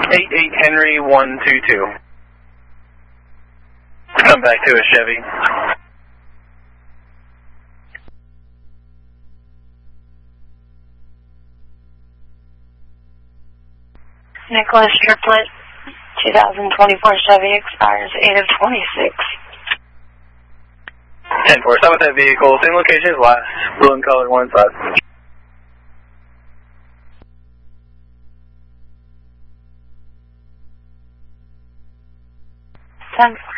88 Henry 122. Come back to a Chevy. Nicholas Triplet, 2024 Chevy, expires 8 of 26. 10-4, stop with that vehicle. Same location as last. Blue and color, one side. 10-4.